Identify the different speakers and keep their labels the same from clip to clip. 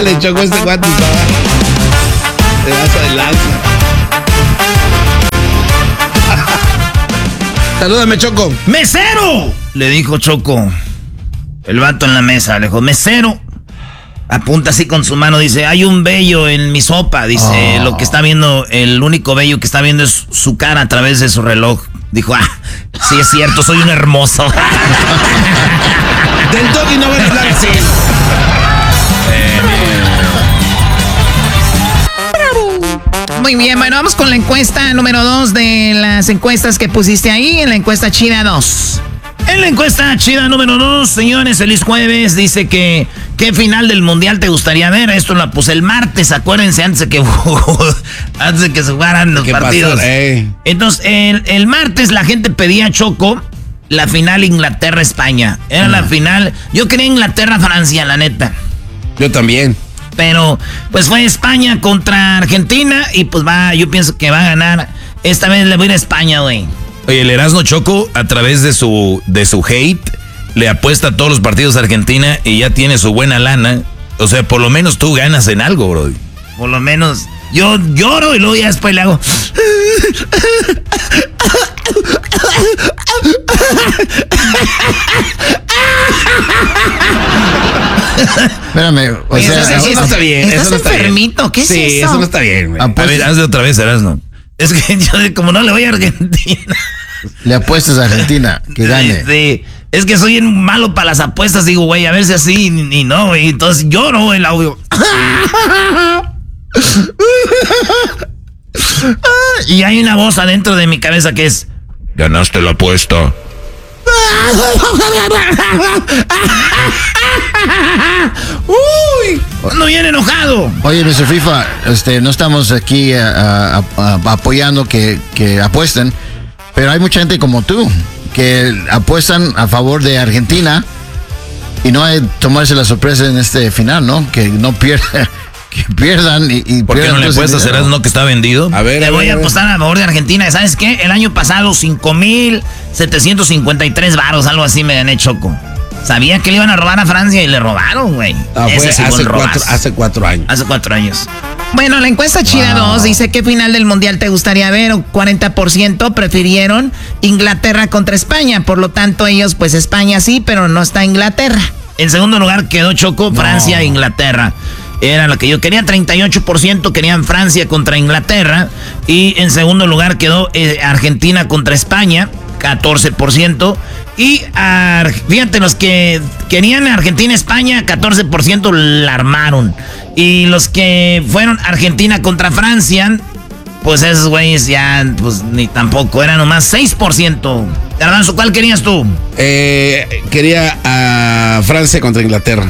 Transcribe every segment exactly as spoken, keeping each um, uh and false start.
Speaker 1: Órale, Choco, este cuate está. Te vas adelante. Salúdame, Choco.
Speaker 2: ¡Mesero! Le dijo Choco. El vato en la mesa. Le dijo, mesero. Apunta así con su mano. Dice, hay un vello en mi sopa. Dice, oh. Lo que está viendo, el único vello que está viendo es su cara a través de su reloj. Dijo, ah, sí es cierto, soy un hermoso.
Speaker 1: Del doggy no van a hablar así.
Speaker 3: Muy bien, bueno, vamos con la encuesta número dos de las encuestas que pusiste ahí, en la encuesta chida dos.
Speaker 2: En la encuesta chida número dos, señores, feliz jueves. Dice que, ¿qué final del mundial te gustaría ver? Esto lo puse el martes, acuérdense, antes de que, antes de que se jugaran los partidos. Pasó, eh. Entonces, el, el martes la gente pedía, Choco, la final Inglaterra-España. Era mm. la final, yo quería Inglaterra-Francia, la neta.
Speaker 1: Yo también.
Speaker 2: Pero, pues fue España contra Argentina y pues va, yo pienso que va a ganar. Esta vez le voy a ir a España, güey.
Speaker 4: Oye, el Erasmo Choco, a través de su, de su hate, le apuesta a todos los partidos de Argentina y ya tiene su buena lana. O sea, por lo menos tú ganas en algo, bro.
Speaker 2: Por lo menos, yo lloro y luego ya después le hago...
Speaker 3: Espérame, o
Speaker 2: Oye,
Speaker 3: sea,
Speaker 2: eso, eso, eso no está bien.
Speaker 3: ¿Estás
Speaker 2: eso no está
Speaker 3: enfermito?
Speaker 2: Bien.
Speaker 3: ¿Qué es
Speaker 2: sí,
Speaker 3: eso?
Speaker 2: Sí, eso no está bien, güey.
Speaker 4: A ver, hazle otra vez, Erasmo.
Speaker 2: Es que yo, como no le voy a Argentina.
Speaker 3: Le apuestas a Argentina, que gane.
Speaker 2: Sí, sí. Es que soy bien malo para las apuestas. Digo, güey, a ver si así y no, güey. Entonces lloro el audio. Y hay una voz adentro de mi cabeza que es...
Speaker 4: Ganaste la apuesta.
Speaker 2: Uy, ando bien enojado.
Speaker 3: Oye, mister FIFA, este, no estamos aquí a, a, a, apoyando que, que apuesten, pero hay mucha gente como tú que apuestan a favor de Argentina y no hay tomarse la sorpresa en este final, ¿no? Que no pierda, que pierdan y, y
Speaker 4: ¿por qué no le apuestas, Erasmo, que está vendido?
Speaker 2: A ver, le voy a, a apostar a favor de Argentina. ¿Sabes qué? El año pasado cinco mil setecientos cincuenta y tres varos, algo así me gané, Choco. Sabía que le iban a robar a Francia y le robaron, güey.
Speaker 1: Ah, fue hace, cuatro, hace cuatro años.
Speaker 2: Hace cuatro años.
Speaker 3: Bueno, la encuesta chida dos wow. dice ¿qué final del mundial te gustaría ver? cuarenta por ciento prefirieron Inglaterra contra España. Por lo tanto, ellos, pues España sí, pero no está Inglaterra.
Speaker 2: En segundo lugar quedó, Choco, Francia e Inglaterra. Era lo que yo quería, treinta y ocho por ciento querían Francia contra Inglaterra. Y en segundo lugar quedó eh, Argentina contra España, catorce por ciento. Y uh, fíjate, los que querían Argentina-España, catorce por ciento la armaron. Y los que fueron Argentina contra Francia, pues esos güeyes ya, pues ni tampoco, era nomás seis por ciento. Garbanzo, ¿cuál querías tú?
Speaker 1: Eh, quería a Francia contra Inglaterra.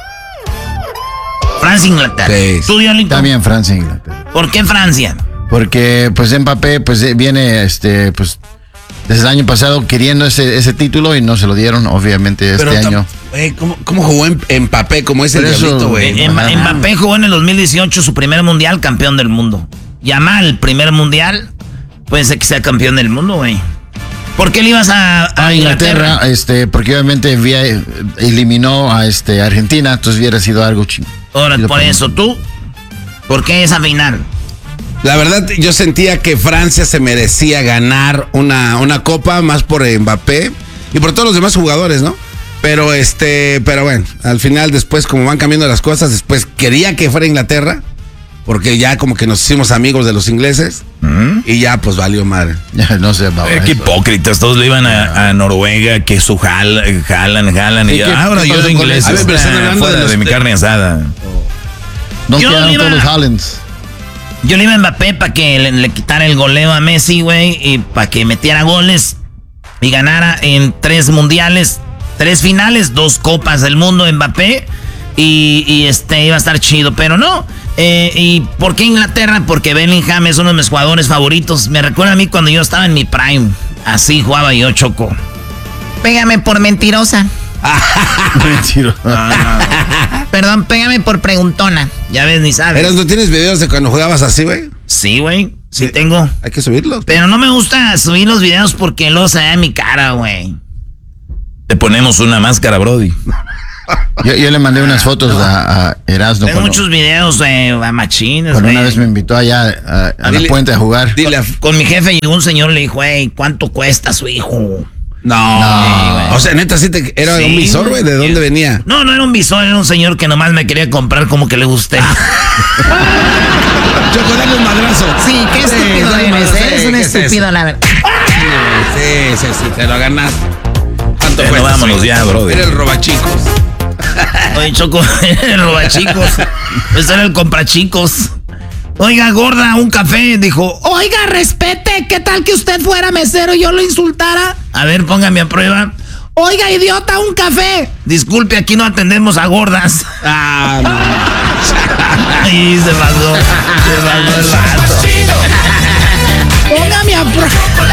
Speaker 2: Francia-Inglaterra. Sí. ¿Tú, Diolito?
Speaker 3: También Francia-Inglaterra.
Speaker 2: ¿Por qué Francia?
Speaker 3: Porque pues Mbappé pues viene este pues desde el año pasado queriendo ese, ese título y no se lo dieron, obviamente, este
Speaker 1: Pero
Speaker 3: año.
Speaker 1: Wey, ¿cómo, ¿Cómo jugó Mbappé como es el diablito, güey?
Speaker 2: Mbappé jugó en el dos mil dieciocho su primer mundial, campeón del mundo. Yamal, primer mundial, puede ser que sea campeón del mundo, güey. ¿Por qué le ibas a, a, a Inglaterra?
Speaker 3: Inglaterra? Este, porque obviamente vía, eliminó a este, Argentina, entonces hubiera sido algo chingón.
Speaker 2: Ahora, por eso, ¿tú? ¿Por qué esa final?
Speaker 1: La verdad, yo sentía que Francia se merecía ganar una, una copa, más por Mbappé y por todos los demás jugadores, ¿no? Pero este, pero bueno, al final después, como van cambiando las cosas, después quería que fuera Inglaterra, porque ya como que nos hicimos amigos de los ingleses, ¿Mm? Y ya pues valió madre.
Speaker 3: Ya no sé,
Speaker 4: eh, qué hipócritas, todos le iban a, a Noruega, que su jalan, jalan, jalan, y ya, ahora yo soy inglés,
Speaker 1: ver, pero están hablando
Speaker 4: fuera
Speaker 1: de, los,
Speaker 4: de mi carne asada.
Speaker 3: No quedaron todos los Haalands.
Speaker 2: Yo le iba a Mbappé para que le, le quitara el goleo a Messi, güey, y para que metiera goles y ganara en tres mundiales, tres finales, dos copas del mundo Mbappé, y, y este iba a estar chido, pero no. Eh, ¿Y por qué Inglaterra? Porque Bellingham es uno de mis jugadores favoritos. Me recuerda a mí cuando yo estaba en mi prime. Así jugaba yo, Choco.
Speaker 3: Pégame por mentirosa.
Speaker 1: Mentirosa.
Speaker 2: Ah, perdón, pégame por preguntona. Ya ves, ni sabes.
Speaker 1: ¿Eras, ¿No tienes videos de cuando jugabas así, güey?
Speaker 2: Sí, güey. Sí, sí tengo.
Speaker 1: Hay que subirlos.
Speaker 2: Pero no me gusta subir los videos porque luego se ve mi cara, güey.
Speaker 4: Te ponemos una máscara, Brody.
Speaker 3: Yo, yo le mandé unas fotos a, a Erasmo.
Speaker 2: Tengo muchos videos eh, a machines.
Speaker 3: Cuando
Speaker 2: güey.
Speaker 3: una vez me invitó allá a, a
Speaker 1: Dile-
Speaker 3: la puente a jugar.
Speaker 1: Dile a-
Speaker 2: Con mi jefe llegó un señor y le dijo, hey, ¿cuánto cuesta su hijo?
Speaker 1: No,
Speaker 2: No.
Speaker 1: o sea, neta, sí te, era
Speaker 2: Sí,
Speaker 1: un visor, güey. ¿De dónde venía?
Speaker 2: No, no era un visor, era un señor que nomás me quería comprar como que le gusté.
Speaker 1: Choco, dale un madrazo.
Speaker 2: Sí, qué estúpido
Speaker 1: dale un
Speaker 2: eres,
Speaker 1: madrazo.
Speaker 2: eres
Speaker 1: Sí,
Speaker 2: un
Speaker 1: ¿qué es
Speaker 2: estúpido,
Speaker 1: eso?
Speaker 2: la verdad.
Speaker 1: Sí, sí, sí, te lo ganaste. ¿Cuánto
Speaker 4: Bueno,
Speaker 1: cuesta,
Speaker 4: vámonos
Speaker 1: güey?
Speaker 4: ya, brother.
Speaker 1: Era el robachicos.
Speaker 2: Oye, Choco, el robachicos. Ese era el comprachicos. Oiga, gorda, un café. Dijo, oiga, respete, ¿qué tal que usted fuera mesero y yo lo insultara? A ver, póngame a prueba. Oiga, idiota, un café. Disculpe, aquí no atendemos a gordas.
Speaker 1: Ah, no.
Speaker 2: Y se pasó. Se pasó el vato. Póngame a prueba.